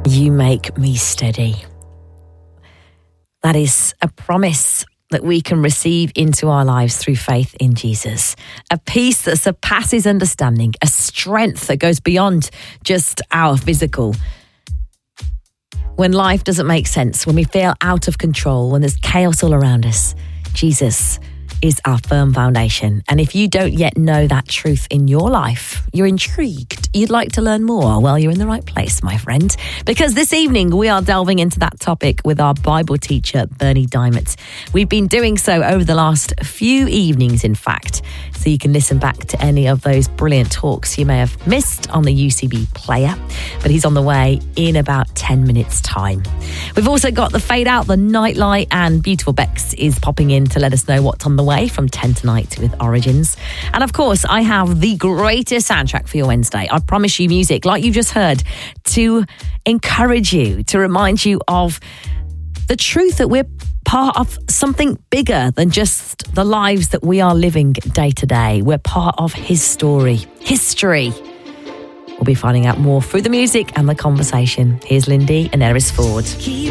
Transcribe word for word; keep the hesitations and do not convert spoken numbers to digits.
You make me steady. That is a promise that we can receive into our lives through faith in Jesus. A peace that surpasses understanding, a strength that goes beyond just our physical. When life doesn't make sense, when we feel out of control, when there's chaos all around us, Jesus is our firm foundation. And if you don't yet know that truth in your life, you're intrigued, you'd like to learn more, well, you're in the right place, my friend. Because this evening, we are delving into that topic with our Bible teacher, Bernie Diamond. We've been doing so over the last few evenings, in fact. So you can listen back to any of those brilliant talks you may have missed on the U C B player. But he's on the way in about ten minutes' time. We've also got the Fade Out, the Nightlight, and Beautiful Bex is popping in to let us know what's on the way from ten tonight with Origins. And of course, I have the greatest soundtrack for your Wednesday. I promise you music, like you just heard, to encourage you, to remind you of the truth that we're part of something bigger than just the lives that we are living day to day. We're part of his story, history. We'll be finding out more through the music and the conversation. Here's Lindy and Eris Ford. Keep